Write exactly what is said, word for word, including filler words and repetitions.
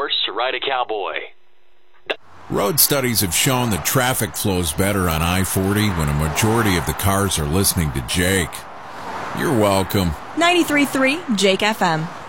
horse to ride a cowboy. Road studies have shown that traffic flows better on I forty when a majority of the cars are listening to Jake. You're welcome. ninety-three point three Jake F M.